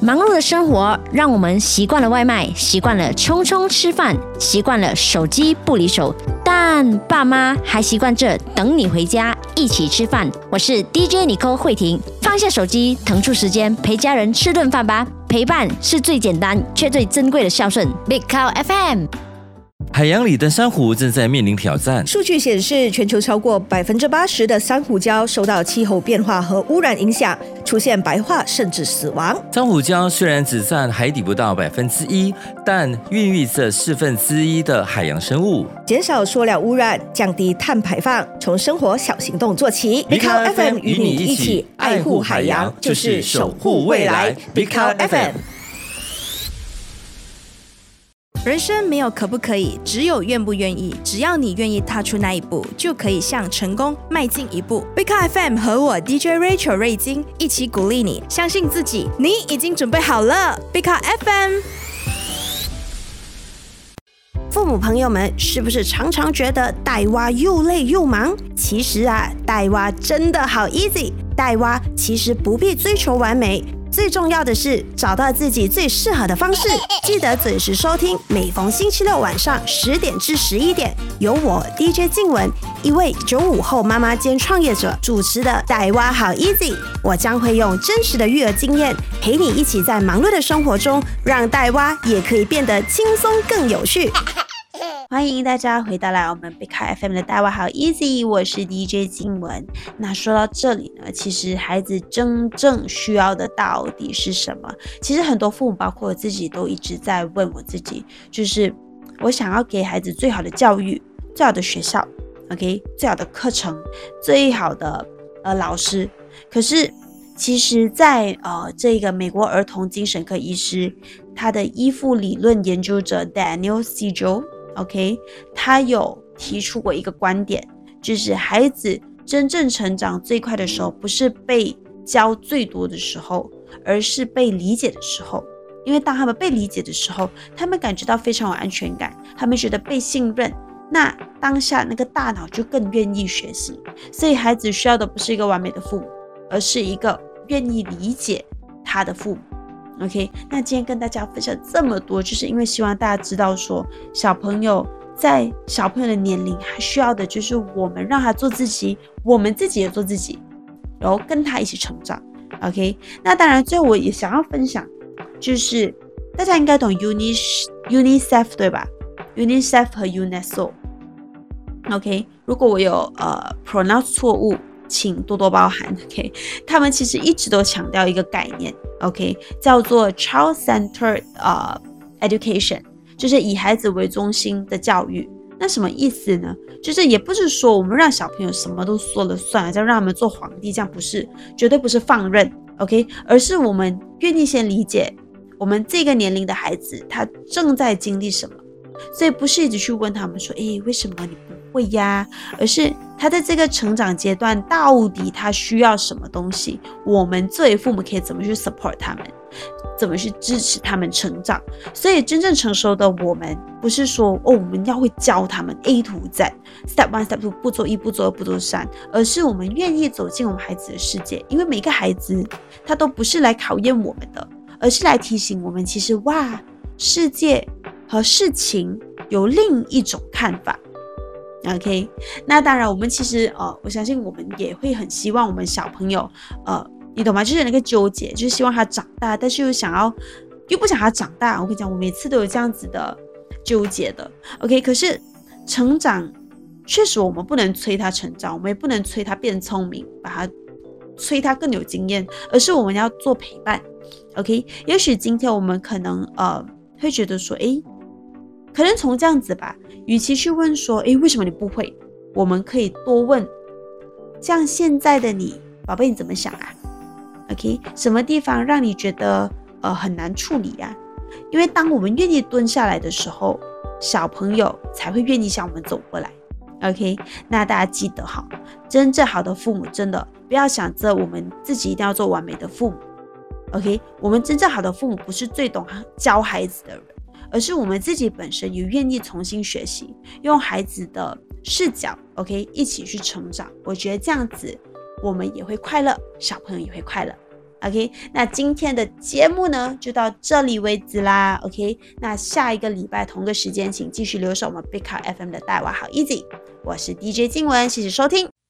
忙碌的生活让我们习惯了外卖，习惯了匆匆吃饭，习惯了手机不离手，但爸妈还习惯着等你回家一起吃饭。我是 DJ Nicole 慧婷，放下手机，腾出时间陪家人吃顿饭吧。陪伴是最简单却最珍贵的孝顺。Big Cow FM。 海洋里的珊瑚正在面临挑战。 数据显示，全球超过80%的珊瑚礁受到气候变化和污染影响，出现白化甚至死亡。 珊瑚礁虽然只占海底不到1%，但孕育着1/4的海洋生物。 减少塑料污染，降低碳排放，从生活小行动做起。Big Cow FM 与你一起爱护海洋，就是守护未来。Big Cow FM。 人生没有可不可以，只有愿不愿意。只要你愿意踏出那一步，就可以向成功迈进一步。Big Cow FM 和我 DJ Rachel 瑞金一起鼓励你，相信自己，你已经准备好了。Big Cow FM。 父母朋友们，是不是常常觉得带娃又累又忙？其实带娃真的好 easy。带娃其实不必追求完美。最重要的是找到自己最适合的方式，记得准时收听，每逢星期六晚上10点至11点，由我 DJ 静雯，一位95后妈妈兼创业者主持的带娃好 easy。我将会用真实的育儿经验，陪你一起在忙碌的生活中，让带娃也可以变得轻松更有趣。欢迎大家回到来我们 Big Cow FM 的带娃好 easy， 我是 DJ 静雯。那说到这里呢，其实孩子真正需要的到底是什么？其实很多父母包括我自己都一直在问我自己，就是我想要给孩子最好的教育，最好的学校 OK， 最好的课程，最好的老师。可是其实在这个美国儿童精神科医师，他的依附理论研究者 Daniel Siegel，OK， 他有提出过一个观点，就是孩子真正成长最快的时候，不是被教最多的时候，而是被理解的时候。因为当他们被理解的时候，他们感觉到非常有安全感，他们觉得被信任，那当下那个大脑就更愿意学习。所以孩子需要的不是一个完美的父母，而是一个愿意理解他的父母。OK， 那今天跟大家分享这么多，就是因为希望大家知道说，小朋友在小朋友的年龄，还需要的就是我们让他做自己，我们自己也做自己，然后跟他一起成长。OK， 那当然最后我也想要分享，就是大家应该懂 UNICEF 对吧？ UNICEF 和 UNESCO。 OK， 如果我有pronounce 错误，请多多包涵。 OK， 他们其实一直都强调一个概念， OK， 叫做 Child-Centered Education， 就是以孩子为中心的教育。那什么意思呢？就是也不是说我们让小朋友什么都说了算，再让他们做皇帝，这样不是，绝对不是放任 OK， 而是我们愿意先理解我们这个年龄的孩子他正在经历什么，所以不是一直去问他们说为什么你不会呀，而是他在这个成长阶段到底他需要什么东西，我们作为父母可以怎么去 support 他们，怎么去支持他们成长。所以真正成熟的我们不是说我们要会教他们 A to Z Step 1 Step 2步骤1步骤2步骤3，而是我们愿意走进我们孩子的世界。因为每个孩子他都不是来考验我们的，而是来提醒我们其实世界和事情有另一种看法。OK， 那当然我们其实我相信我们也会很希望我们小朋友你懂吗？就是那个纠结，就是希望他长大，但是又不想他长大。我跟你讲，我每次都有这样子的纠结的。OK， 可是成长确实我们不能催他成长，我们也不能催他变聪明，催他更有经验，而是我们要做陪伴。OK， 也许今天我们可能会觉得说可能从这样子吧，与其去问说为什么你不会，我们可以多问，像现在的你宝贝你怎么想啊？ OK， 什么地方让你觉得很难处理啊？因为当我们愿意蹲下来的时候，小朋友才会愿意向我们走过来。 OK， 那大家记得好，真正好的父母真的不要想着我们自己一定要做完美的父母。 OK， 我们真正好的父母不是最懂教孩子的人，而是我们自己本身也愿意重新学习，用孩子的视角 OK 一起去成长。我觉得这样子我们也会快乐，小朋友也会快乐。 OK， 那今天的节目呢就到这里为止啦。OK， 那下一个礼拜同个时间，请继续留守我们 Big Car FM 的带娃好 Easy。我是 DJ 静雯，谢谢收听，